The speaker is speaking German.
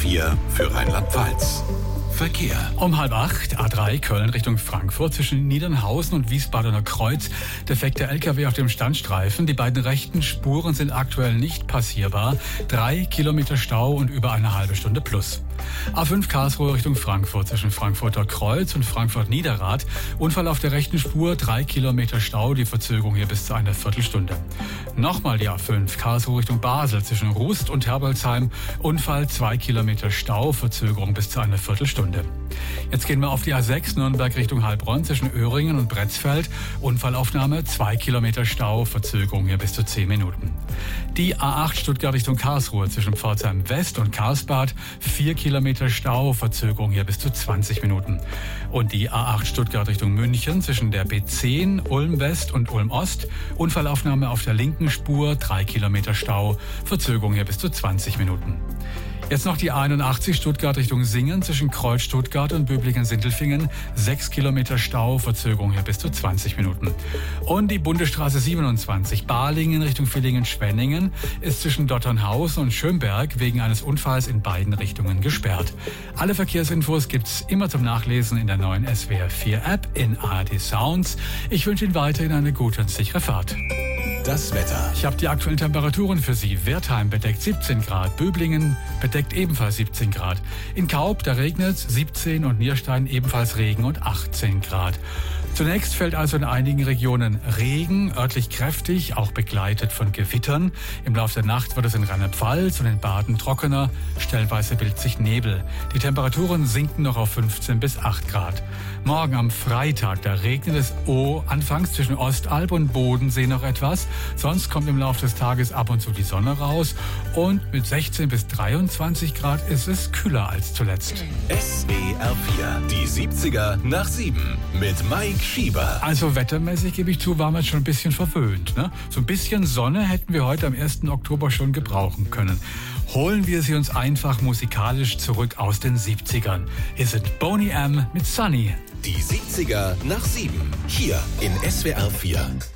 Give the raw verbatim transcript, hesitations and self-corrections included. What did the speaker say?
vier für Rheinland-Pfalz. Verkehr. Um halb acht, A drei Köln Richtung Frankfurt zwischen Niedernhausen und Wiesbadener Kreuz. Defekter L K W auf dem Standstreifen. Die beiden rechten Spuren sind aktuell nicht passierbar. Drei Kilometer Stau und über eine halbe Stunde plus. A fünf Karlsruhe Richtung Frankfurt zwischen Frankfurter Kreuz und Frankfurt Niederrad. Unfall auf der rechten Spur, drei Kilometer Stau, die Verzögerung hier bis zu einer Viertelstunde. Nochmal die A fünf Karlsruhe Richtung Basel zwischen Rust und Herbolzheim. Unfall, zwei Kilometer Stau, Verzögerung bis zu einer Viertelstunde. Jetzt gehen wir auf die A sechs Nürnberg Richtung Heilbronn zwischen Öhringen und Bretzfeld. Unfallaufnahme, zwei Kilometer Stau, Verzögerung hier bis zu zehn Minuten. Die A acht Stuttgart Richtung Karlsruhe zwischen Pforzheim West und Karlsbad, vier Kilometer Stau, Verzögerung hier bis zu zwanzig Minuten. Und die A acht Stuttgart Richtung München zwischen der B zehn Ulm West und Ulm Ost. Unfallaufnahme auf der linken Spur, drei Kilometer Stau, Verzögerung hier bis zu zwanzig Minuten. Jetzt noch die einundachtzig Stuttgart Richtung Singen zwischen Kreuz Stuttgart und Böblingen-Sindelfingen. sechs Kilometer Stau, Verzögerung hier bis zu zwanzig Minuten. Und die Bundesstraße siebenundzwanzig Balingen Richtung Villingen-Schwenningen ist zwischen Dotternhausen und Schönberg wegen eines Unfalls in beiden Richtungen gesperrt. Alle Verkehrsinfos gibt's immer zum Nachlesen in der neuen S W R vier App in A R D Sounds. Ich wünsche Ihnen weiterhin eine gute und sichere Fahrt. Das Wetter. Ich habe die aktuellen Temperaturen für Sie. Wertheim bedeckt siebzehn Grad, Böblingen bedeckt ebenfalls siebzehn Grad. In Kaub, da regnet es siebzehn und Nierstein ebenfalls Regen und achtzehn Grad. Zunächst fällt also in einigen Regionen Regen, örtlich kräftig, auch begleitet von Gewittern. Im Laufe der Nacht wird es in Rheinland-Pfalz und in Baden trockener, stellenweise bildet sich Nebel. Die Temperaturen sinken noch auf fünfzehn bis acht Grad. Morgen am Freitag, da regnet es oh, anfangs zwischen Ostalb und Bodensee noch etwas. Sonst kommt im Laufe des Tages ab und zu die Sonne raus. Und mit sechzehn bis dreiundzwanzig Grad ist es kühler als zuletzt. S W R vier, die siebziger nach sieben mit Mike Schieber. Also wettermäßig, gebe ich zu, waren wir jetzt schon ein bisschen verwöhnt. Ne? So ein bisschen Sonne hätten wir heute am ersten Oktober schon gebrauchen können. Holen wir sie uns einfach musikalisch zurück aus den siebzigern. Hier sind Boney M. mit Sunny. Die siebziger nach sieben, hier in S W R vier.